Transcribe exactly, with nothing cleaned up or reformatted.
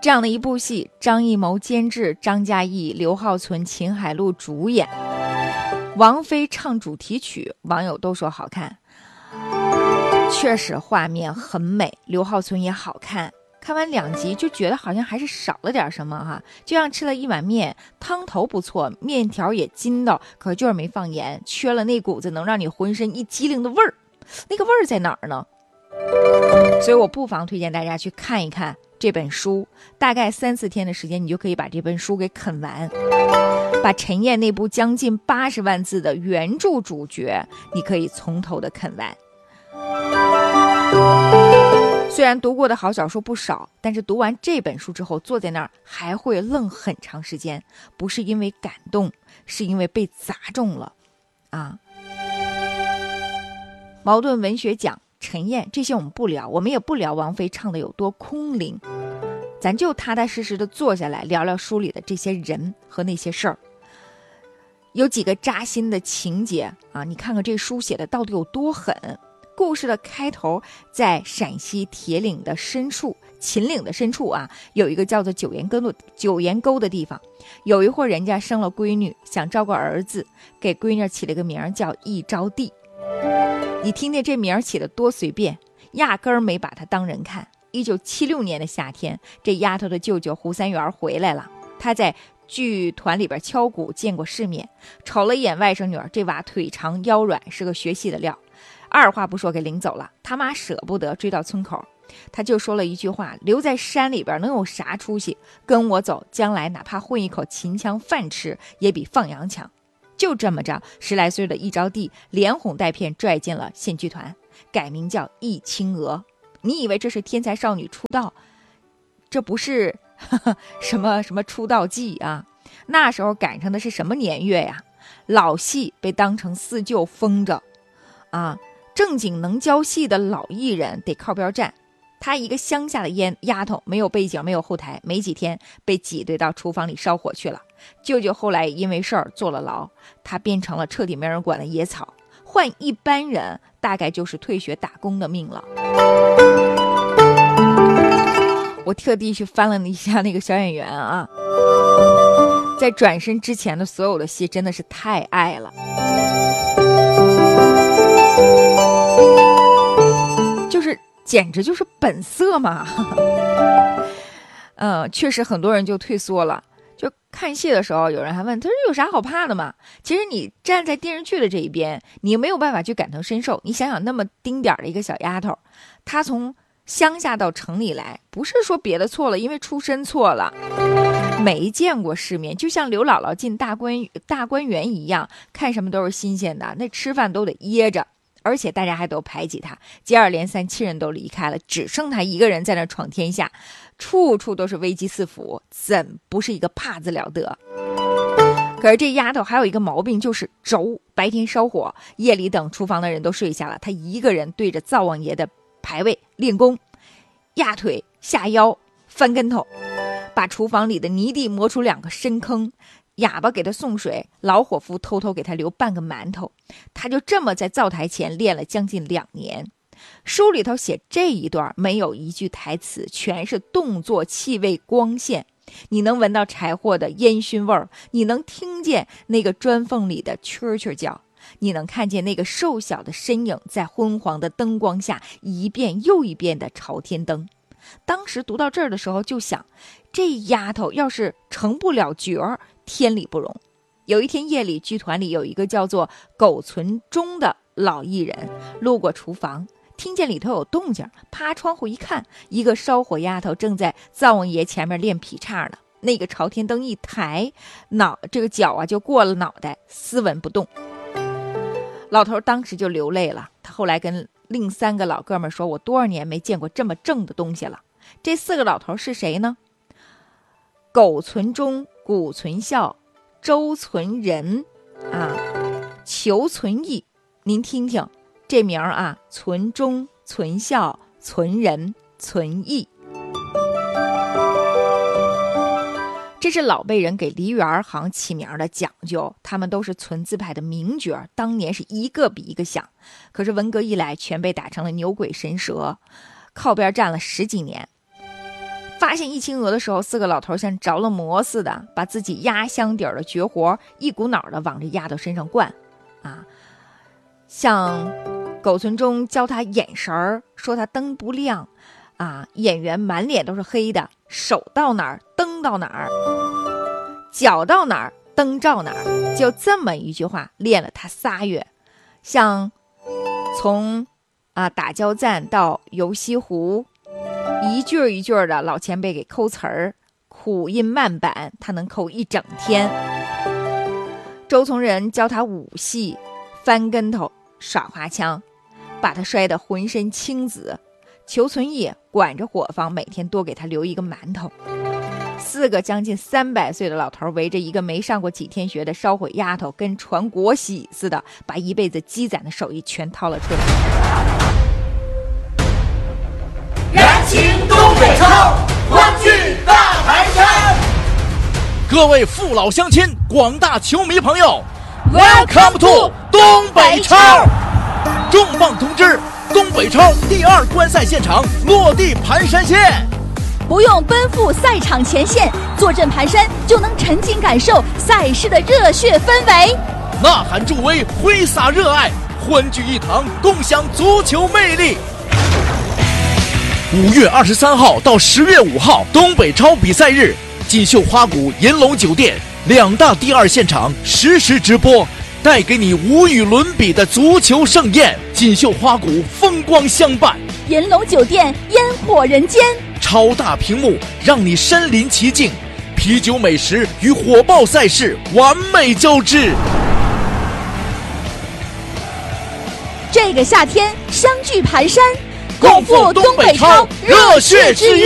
这样的一部戏，张艺谋监制，张嘉译、刘浩存、秦海璐主演，王菲唱主题曲，网友都说好看，确实画面很美，刘浩存也好看。看完两集就觉得好像还是少了点什么哈，就像吃了一碗面，汤头不错，面条也筋道，可是就是没放盐，缺了那股子能让你浑身一激灵的味儿。那个味儿在哪儿呢？所以我不妨推荐大家去看一看这本书，大概三四天的时间，你就可以把这本书给啃完，把陈燕那部将近八十万字的原著主角，你可以从头的啃完。虽然读过的好小说不少，但是读完这本书之后，坐在那儿还会愣很长时间，不是因为感动，是因为被砸中了啊。茅盾文学奖、陈燕这些我们不聊，我们也不聊王菲唱的有多空灵，咱就踏踏实实的坐下来聊聊书里的这些人和那些事儿。有几个扎心的情节啊，你看看这书写的到底有多狠。故事的开头在陕西铁岭的深处，秦岭的深处啊，有一个叫做九岩沟的九岩沟的地方，有一户人家生了闺女，想照顾儿子，给闺女起了个名叫一招娣。你听听这名起的多随便，压根儿没把她当人看。一九七六年的夏天，这丫头的舅舅胡三元回来了，他在剧团里边敲鼓，见过世面，瞅了一眼外甥女儿，这娃腿长腰软，是个学戏的料，二话不说给领走了。他妈舍不得，追到村口，他就说了一句话：留在山里边能有啥出息？跟我走，将来哪怕混一口秦腔饭吃，也比放羊强。就这么着，十来岁的一招娣连哄带骗拽进了县剧团，改名叫易青娥。你以为这是天才少女出道？这不是呵呵什么什么出道季啊！那时候赶上的是什么年月呀？老戏被当成四旧封着啊！正经能教戏的老艺人得靠边站。她一个乡下的烟丫头，没有背景，没有后台，没几天被挤兑到厨房里烧火去了。舅舅后来因为事儿坐了牢，她变成了彻底没人管的野草。换一般人，大概就是退学打工的命了。我特地去翻了一下那个小演员啊，在转身之前的所有的戏真的是太爱了。就是简直就是本色嘛。嗯，确实很多人就退缩了。就看戏的时候，有人还问他说有啥好怕的嘛？其实你站在电视剧的这一边，你没有办法去感同身受。你想想那么丁点的一个小丫头，她从乡下到城里来，不是说别的错了，因为出身错了，没见过世面，就像刘姥姥进大观大观园一样，看什么都是新鲜的，那吃饭都得噎着，而且大家还都排挤他，接二连三亲人都离开了，只剩他一个人在那闯天下，处处都是危机四伏，怎不是一个怕字了得？可是这丫头还有一个毛病，就是轴，白天烧火，夜里等厨房的人都睡下了，她一个人对着灶王爷的牌位练功，压腿下腰翻跟头，把厨房里的泥地磨出两个深坑，哑巴给他送水，老伙夫偷偷给他留半个馒头，他就这么在灶台前练了将近两年。书里头写这一段没有一句台词，全是动作、气味、光线，你能闻到柴火的烟熏味儿，你能听见那个砖缝里的蛐蛐叫，你能看见那个瘦小的身影在昏黄的灯光下一遍又一遍的朝天灯。当时读到这儿的时候就想，这丫头要是成不了角儿，天理不容。有一天夜里，剧团里有一个叫做苟存忠的老艺人路过厨房，听见里头有动静，趴窗户一看，一个烧火丫头正在灶王爷前面练劈叉呢。那个朝天灯一抬，脑这个脚啊就过了脑袋，斯文不动。老头当时就流泪了，他后来跟另三个老哥们说，我多少年没见过这么正的东西了。这四个老头是谁呢？苟存忠、古存孝、周存仁啊，裘存义。您听听这名啊，存忠、存孝、存仁、存义，这是老辈人给梨园行起名的讲究，他们都是存字派的名角，当年是一个比一个响。可是文革一来，全被打成了牛鬼神蛇，靠边站了十几年。 发现一清鹅的时候，四个老头像着了魔似的，把自己压箱底儿的绝活一股脑的往这丫头身上灌啊。像狗存中教他眼神儿，说他灯不亮啊，演员满脸都是黑的，手到哪儿灯到哪儿，脚到哪儿灯照哪儿，就这么一句话练了他仨月。像从啊打交赞到游西湖，一句一句的老前辈给抠词儿，苦音慢板他能抠一整天。周从仁教他武戏，翻跟头耍花枪，把他摔得浑身青紫。裘存义管着伙房，每天多给他留一个馒头。四个将近三百岁的老头围着一个没上过几天学的烧毁丫头，跟传国玺似的，把一辈子积攒的手艺全掏了出来。 燃情东北超，欢聚大盘山。 各位父老乡亲，广大球迷朋友 ，Welcome to 东北超。 重磅通知，东北超第二观赛现场落地盘山县。 不用奔赴赛场前线，坐镇盘山就能沉浸感受赛事的热血氛围。 呐喊助威，挥洒热爱，欢聚一堂，共享足球魅力。五月二十三号到十月五号，东北超比赛日，锦绣花谷、银龙酒店两大第二现场实时直播，带给你无与伦比的足球盛宴。锦绣花谷风光相伴， 银龙酒店烟火人间， 超大屏幕让你身临其境，啤酒美食与火爆赛事完美交织。 这个夏天相聚盘山， 共赴东北超热血之夜。